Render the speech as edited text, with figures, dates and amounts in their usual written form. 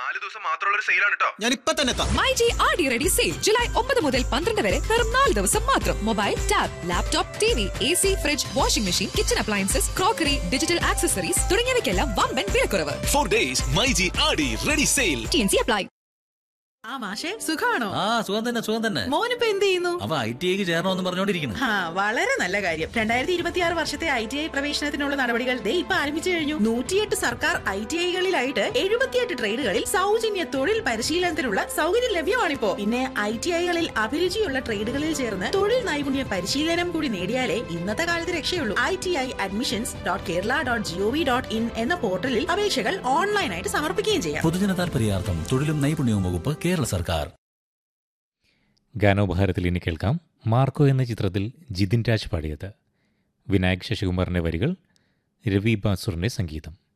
4 ദിവസം മാത്രമുള്ള ഒരു സെയിലാണ് കേട്ടോ. ഞാൻ ഇപ്പൊ തന്നെ മൈജി ആടി റെഡി സെയിൽ ജൂലൈ 9 മുതൽ 12 വരെ വെറും 4 ദിവസം മാത്രം. Mobile, tab, laptop, TV, AC, fridge, washing machine, kitchen appliances, crockery, digital accessories തുടങ്ങിയവയ്ക്കെല്ലാം വമ്പൻ വിലക്കുറവ്. 4 days മൈജി ആടി റെഡി സെയിൽ. TNC apply. ആ മാഷേ, സുഖാണോ? സുഖം തന്നെ. മോനിപ്പോ എന്ത് ചെയ്യുന്നു? അവ ITIക്ക് ചേരണമെന്ന് പറഞ്ഞോണ്ടിരിക്കുന്നു. വളരെ നല്ല കാര്യം. 2026 വർഷത്തെ ITI പ്രവേശനത്തിനുള്ള നടപടികൾ ഇപ്പൊ ആരംഭിച്ചു കഴിഞ്ഞു. 108 സർക്കാർ ITIകളിലായിട്ട് 78 ട്രേഡുകളിൽ സൗജന്യ തൊഴിൽ പരിശീലനത്തിനുള്ള സൗകര്യം ലഭ്യമാണിപ്പോ. പിന്നെ ITIകളിൽ അഭിരുചിയുള്ള ട്രേഡുകളിൽ ചേർന്ന് തൊഴിൽ നൈപുണ്യ പരിശീലനം കൂടി നേടിയാലേ ഇന്നത്തെ കാലത്ത് രക്ഷയുള്ളൂ. ITIadmissions.kerala.gov.in എന്ന പോർട്ടലിൽ അപേക്ഷകൾ ഓൺലൈനായിട്ട് സമർപ്പിക്കുകയും ചെയ്യാം. പൊതുജന താൽപര്യാർത്ഥം തൊഴിലും നൈപുണ്യവും വകുപ്പ്, കേരള സർക്കാർ. ഗാനോപഹാരത്തിൽ ഇനി കേൾക്കാം മാർക്കോ എന്ന ചിത്രത്തിൽ ജിതിൻ രാജ് പാടിയത്. വിനായക് ശശികുമാറിന്റെ വരികൾ, രവി ബാസുറിന്റെ സംഗീതം.